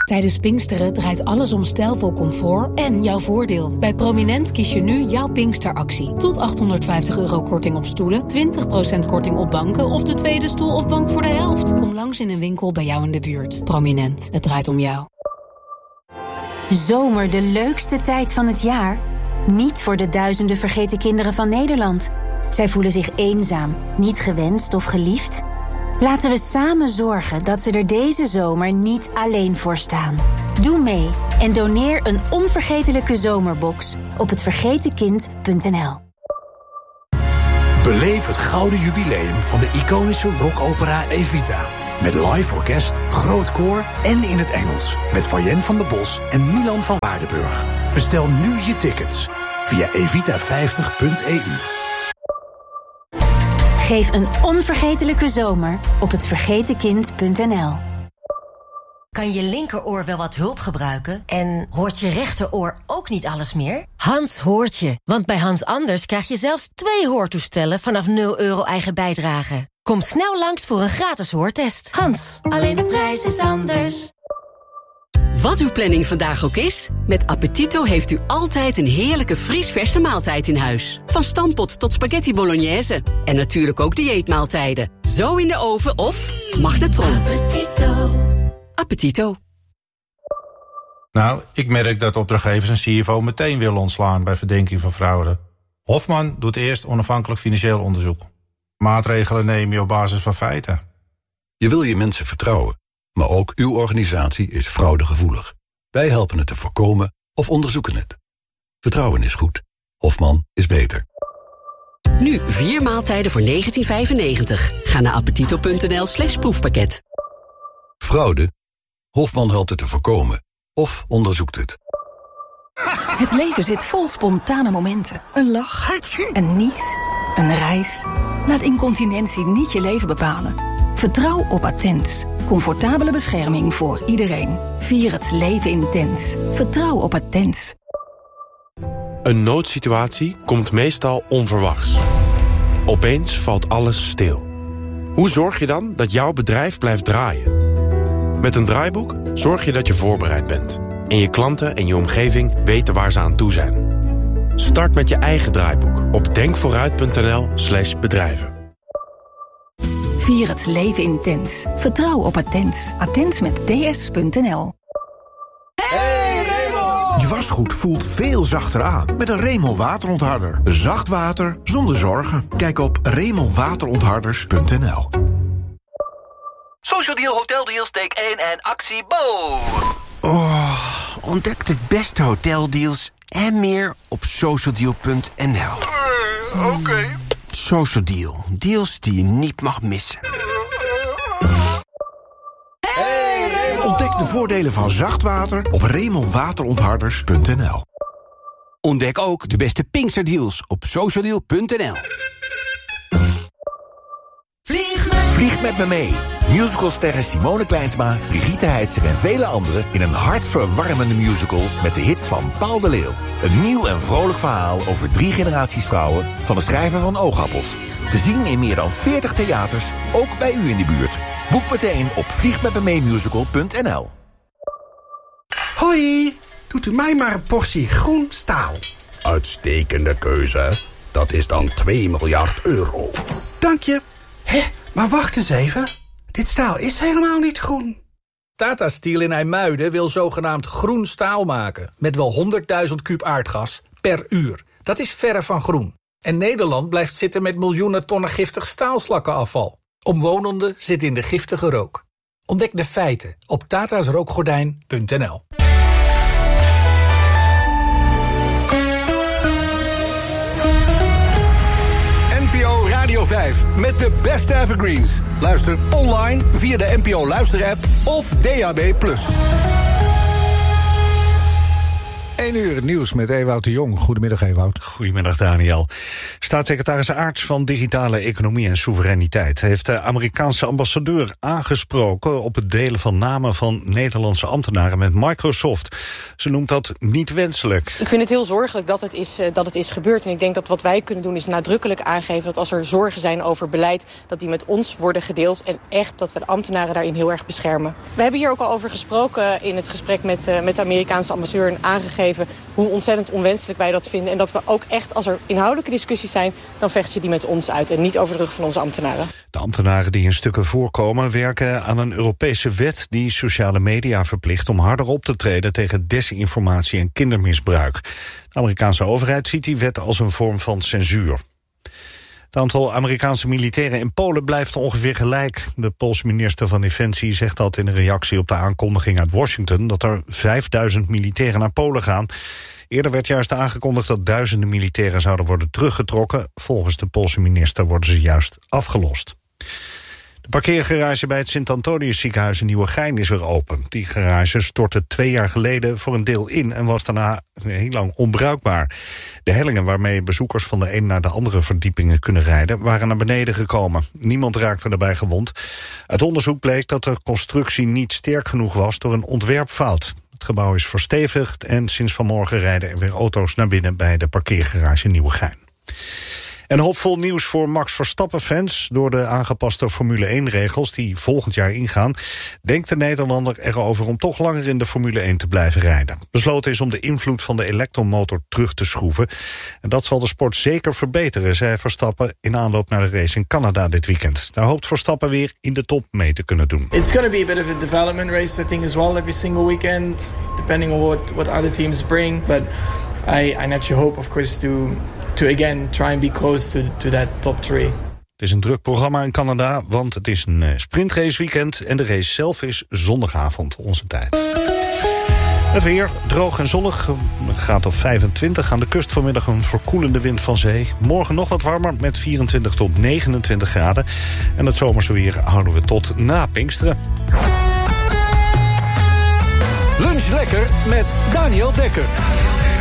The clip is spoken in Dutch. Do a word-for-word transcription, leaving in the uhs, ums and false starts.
Tijdens Pinksteren draait alles om stijlvol comfort en jouw voordeel. Bij Prominent kies je nu jouw Pinksteractie. Tot achthonderdvijftig euro korting op stoelen, twintig procent korting op banken of de tweede stoel of bank voor de helft. Kom langs in een winkel bij jou in de buurt. Prominent, het draait om jou. Zomer, de leukste tijd van het jaar? Niet voor de duizenden vergeten kinderen van Nederland. Zij voelen zich eenzaam, niet gewenst of geliefd. Laten we samen zorgen dat ze er deze zomer niet alleen voor staan. Doe mee en doneer een onvergetelijke zomerbox op het vergeten kind punt n l. Beleef het gouden jubileum van de iconische rockopera Evita. Met live orkest, groot koor en in het Engels. Met Fayen van der Bos en Milan van Waardenburg. Bestel nu je tickets via evita vijftig punt e u. Geef een onvergetelijke zomer op het vergeten kind punt n l. Kan je linkeroor wel wat hulp gebruiken? En hoort je rechteroor ook niet alles meer? Hans hoort je, want bij Hans Anders krijg je zelfs twee hoortoestellen vanaf nul euro eigen bijdrage. Kom snel langs voor een gratis hoortest. Hans, alleen de prijs is anders. Wat uw planning vandaag ook is, met Appetito heeft u altijd een heerlijke vriesverse maaltijd in huis. Van stampot tot spaghetti bolognese. En natuurlijk ook dieetmaaltijden. Zo in de oven of magnetron. Appetito. Appetito. Nou, ik merk dat opdrachtgevers een C F O meteen willen ontslaan bij verdenking van fraude. Hofman doet eerst onafhankelijk financieel onderzoek. Maatregelen neem je op basis van feiten. Je wil je mensen vertrouwen, maar ook uw organisatie is fraudegevoelig. Wij helpen het te voorkomen of onderzoeken het. Vertrouwen is goed. Hofman is beter. Nu vier maaltijden voor negentien vijfennegentig. Ga naar appetito punt n l slash proefpakket. Fraude? Hofman helpt het te voorkomen of onderzoekt het. Het leven zit vol spontane momenten. Een lach, een nies, een reis. Laat incontinentie niet je leven bepalen. Vertrouw op Attens. Comfortabele bescherming voor iedereen. Vier het leven intens. Vertrouw op Attens. Een noodsituatie komt meestal onverwachts. Opeens valt alles stil. Hoe zorg je dan dat jouw bedrijf blijft draaien? Met een draaiboek zorg je dat je voorbereid bent. En je klanten en je omgeving weten waar ze aan toe zijn. Start met je eigen draaiboek op denkvooruit punt n l slash bedrijven. Vier het leven intens. Vertrouw op Attens. Attens met ds punt n l. Hey Remel! Je wasgoed voelt veel zachter aan met een Remel waterontharder. Zacht water zonder zorgen. Kijk op remel waterontharders punt n l. Social Deal Hotel Deals take één en actie Bo! Oh, ontdek de beste hoteldeals en meer op social deal punt n l. Uh, Oké. Okay. Social Deal. Deals die je niet mag missen. Hey, Remel! Ontdek de voordelen van zacht water op remel waterontharders punt n l. Ontdek ook de beste Pinksterdeals op social deal punt n l. Vlieg met, Vlieg met me mee. Musicalsterren Simone Kleinsma, Brigitte Heitzer en vele anderen in een hartverwarmende musical met de hits van Paul de Leeuw. Een nieuw en vrolijk verhaal over drie generaties vrouwen van de schrijver van Oogappels. Te zien in meer dan veertig theaters, ook bij u in de buurt. Boek meteen op vlieg met me mee musical punt n l. Hoi, doet u mij maar een portie groen staal. Uitstekende keuze. Dat is dan twee miljard euro. Dank je. Hé, maar wacht eens even. Dit staal is helemaal niet groen. Tata Steel in IJmuiden wil zogenaamd groen staal maken. Met wel honderdduizend kuub aardgas per uur. Dat is verre van groen. En Nederland blijft zitten met miljoenen tonnen giftig staalslakkenafval. Omwonenden zitten in de giftige rook. Ontdek de feiten op tatasrookgordijn punt n l. N P O Radio vijf met de beste evergreens. Luister online via de N P O luisterapp of D A B plus. één uur het nieuws met Ewout de Jong. Goedemiddag, Ewout. Goedemiddag, Daniel. Staatssecretaris Aerts van Digitale Economie en Soevereiniteit heeft de Amerikaanse ambassadeur aangesproken op het delen van namen van Nederlandse ambtenaren met Microsoft. Ze noemt dat niet wenselijk. Ik vind het heel zorgelijk dat het is, uh, dat het is gebeurd. En ik denk dat wat wij kunnen doen is nadrukkelijk aangeven dat als er zorgen zijn over beleid, dat die met ons worden gedeeld. En echt dat we de ambtenaren daarin heel erg beschermen. We hebben hier ook al over gesproken in het gesprek met, uh, met de Amerikaanse ambassadeur en aangegeven hoe ontzettend onwenselijk wij dat vinden. En dat we ook echt, als er inhoudelijke discussies zijn, dan vecht je die met ons uit en niet over de rug van onze ambtenaren. De ambtenaren die in stukken voorkomen werken aan een Europese wet die sociale media verplicht om harder op te treden tegen desinformatie en kindermisbruik. De Amerikaanse overheid ziet die wet als een vorm van censuur. Het aantal Amerikaanse militairen in Polen blijft ongeveer gelijk. De Poolse minister van Defensie zegt dat in een reactie op de aankondiging uit Washington dat er vijfduizend militairen naar Polen gaan. Eerder werd juist aangekondigd dat duizenden militairen zouden worden teruggetrokken. Volgens de Poolse minister worden ze juist afgelost. De parkeergarage bij het Sint-Antonius ziekenhuis in Nieuwegein is weer open. Die garage stortte twee jaar geleden voor een deel in en was daarna heel lang onbruikbaar. De hellingen waarmee bezoekers van de een naar de andere verdiepingen kunnen rijden waren naar beneden gekomen. Niemand raakte daarbij gewond. Uit onderzoek bleek dat de constructie niet sterk genoeg was door een ontwerpfout. Het gebouw is verstevigd en sinds vanmorgen rijden er weer auto's naar binnen bij de parkeergarage in Nieuwegein. En hoopvol nieuws voor Max Verstappen-fans. Door de aangepaste Formule één-regels die volgend jaar ingaan, denkt de Nederlander erover om toch langer in de Formule één te blijven rijden. Besloten is om de invloed van de elektromotor terug te schroeven. En dat zal de sport zeker verbeteren, zei Verstappen in aanloop naar de race in Canada dit weekend. Daar hoopt Verstappen weer in de top mee te kunnen doen. It's going to be a bit of a development race, I think, as well, every single weekend, depending on what, what other teams bring. But I, I naturally hope, of course, to... to again try and be close to, to that top three. Het is een druk programma in Canada, want het is een sprintrace weekend en de race zelf is zondagavond onze tijd. Het weer, droog en zonnig, gaat op vijfentwintig. Aan de kust vanmiddag een verkoelende wind van zee. Morgen nog wat warmer met vierentwintig tot negenentwintig graden. En het zomerse weer houden we tot na Pinksteren. Lunch lekker met Daniel Dekker.